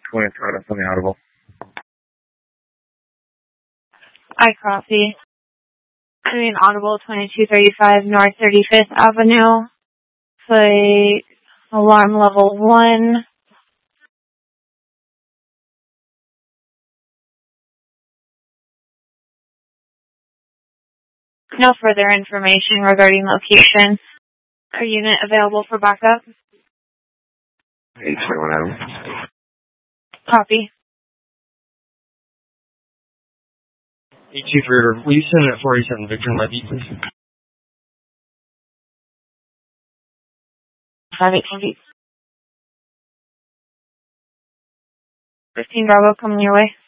20th Road, something audible. I copy. Audible 2235 North 35th Avenue. Play alarm level 1. No further information regarding location. Our unit available for backup? 821 Adam. Copy. 823, will you send at 487 Victor my beat, please? 5820. 15 Bravo coming your way.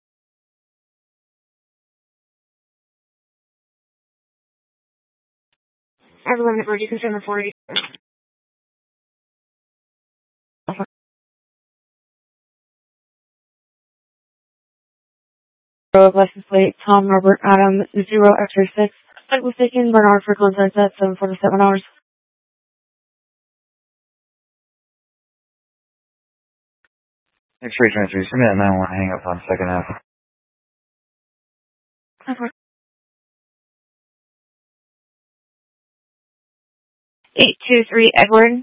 Everyone, where do you confirm the 40? License plate, Tom Robert Adam 0X6. Flight was taken, Bernard for contact at 747 hours. X-ray transfer, send me that 911 hang up on second half. Okay. 823 Edward.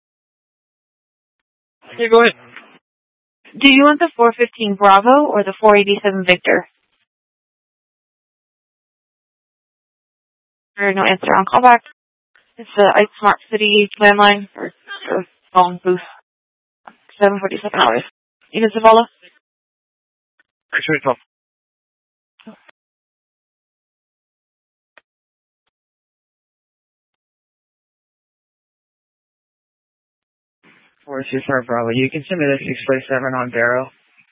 Yeah, go ahead. Do you want the 415 Bravo or the 487 Victor? Or no answer on callback. It's the Smart City landline or phone booth. 747 hours. Units to follow? X-ray 12. Four two four Bravo. You can send me the 647 on Barrow.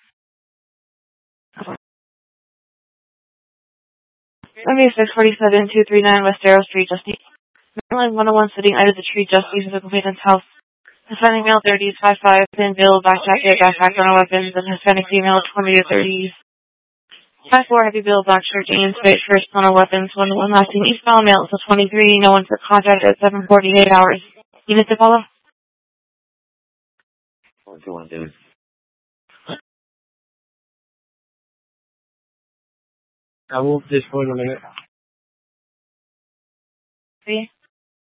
Let me 647 239 West Arrow Street, Justine. Maryland 101 sitting under the tree just east of the complainant's house. Hispanic male 30s, 5'5", thin build, black jacket, backpack, no weapons, and Hispanic female 20 to 30s. 5'4", heavy build, black shirt, jeans, straight first, no weapons, 1-1 lasting eastbound male, so 23, no one for contact at 7:48 hours. Units to follow? What do you want to do? I will just go in a minute. See?